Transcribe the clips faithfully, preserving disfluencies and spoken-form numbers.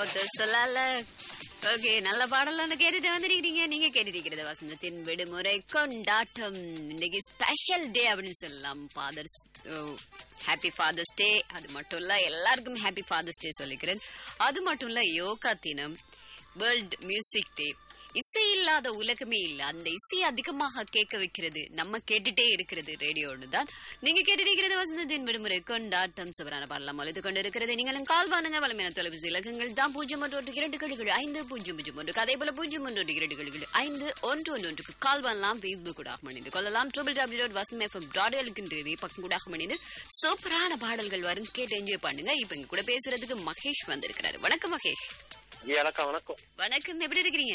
ஒத்து சொல்லல. ஓகே, நல்ல பாடலாம் கேட்டுட்டு வந்திருக்கீங்க. நீங்க கேட்டிருக்கிறது வசந்தத்தின் விடுமுறை கொண்டாட்டம். இன்னைக்கு ஸ்பெஷல் டே அப்படின்னு சொல்லலாம். ஃபாதர்ஸ் ஹாப்பி ஃபாதர்ஸ் டே. அது மட்டும் இல்ல, எல்லாருக்கும் ஹாப்பி ஃபாதர்ஸ் டே சொல்லிக்கிறேன். அது மட்டும் இல்ல, யோகா தினம், வேர்ல்ட் மியூசிக் டே. இசை இல்லாத உலகமே இல்லை. அந்த இசை அதிகமாக கேட்க வைக்கிறது, நம்ம கேட்டுட்டே இருக்கிறது ரேடியோன்னு தான். நீங்க கேட்டிருக்கிறது வசந்தத்தின் விடுமுறை கொண்டாட்டம். சுவரான பாடலாம் ஒழித்து கொண்டு இருக்கிறது. நீங்களும் கால் வானுங்க. வளமையான தொலைபேசி இலக்கங்கள் தான் பூஜ்ஜியம் ஒன்று ஒன்று இரண்டு கடுகள் ஐந்து பூஜ்ஜியம் பூஜ்ஜியம் ஒன்று. அதே போல பூஜ்ஜியம் ஒன்று ஒன்று இரண்டு கடுகள் ஐந்து ஒன்று ஒன்று ஒன்றுக்கு கால் பண்ணலாம். பேஸ்புக் கூட மணிந்து கொள்ளலாம். ட்ரிபிள் டபிள்யூ டாட் வசந்தம் எஃப்எம் டாட் எல்கின்ற பக்கம் கூட மணிந்து சூப்பரான பாடல்கள் வரும், கேட்டு என்ஜாய் பண்ணுங்க. இப்ப இங்க கூட பேசுறதுக்கு மகேஷ் வந்திருக்கிறாரு. வணக்கம் மகேஷ். வணக்கம். வணக்கம், எப்படி இருக்கிறீங்க?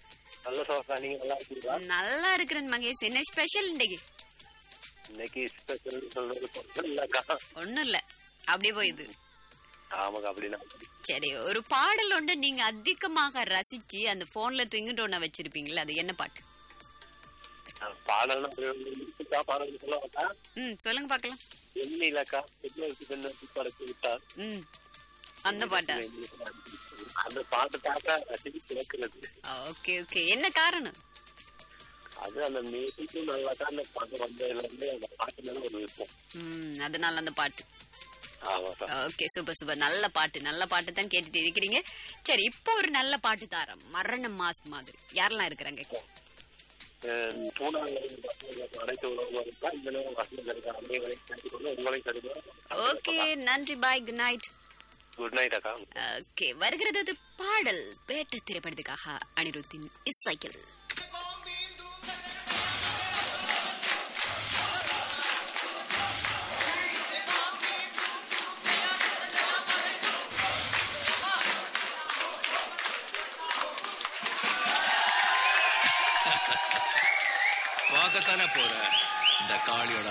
நல்லா இருக்கிறேன் மகேஷ். என்ன ஸ்பெஷல் இன்னைக்கு? இன்னைக்கு ஸ்பெஷல் சொல்றது ஒண்ணும் இல்ல, அப்படியே போயிது. ஆமாங்க, அப்படின்னா சரி, ஒரு பாடல் ஒன்று நீங்க அதிகமாக ரசிச்சு அந்த போன்ல ட்ரிங்கு டோனை வச்சிருப்பீங்களா, அது என்ன பாட்டு? பாடல் பாடல் சொல்ல ம் சொல்லுங்க பாக்கலாம். எண்ணிலக்கா படத்தை விட்டார். ம் அந்த பாட்டா? அந்த பாட்டு பார்க்க ரசிச்சு கேட்கிறது. ஓகே ஓகே, என்ன காரணம்? அது அந்த மியூசிக்கும் நல்லா தான். அந்த பாட்டு வந்ததுல இருந்து அந்த பாட்டு மேல ஒரு விருப்பம். ம் அதனால அந்த பாட்டு. ஆமா சார். Okay, super super. நல்ல பாட்டு, நல்ல பாட்டு தான் கேட்டுட்டு இருக்கிறீங்க. சரி, இப்போ ஒரு நல்ல பாட்டு தாரம், மரண மாஸ் மாதிரி யாரெல்லாம் இருக்கிறாங்க? ஓகே, நன்றி, பாய், குட் நைட். குட் நைட் அக்கா. ஓகே, வருகிறது பாடல் பேட்ட திரைப்படத்துக்காக அனிருத்தின் இசையில். பார்க்கத்தானே போற இந்த காளியோட